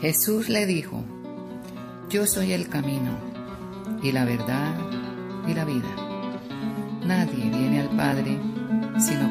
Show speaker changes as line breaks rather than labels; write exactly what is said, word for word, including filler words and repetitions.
Jesús le dijo: Yo soy el camino, y la verdad, y la vida. Nadie viene al Padre sino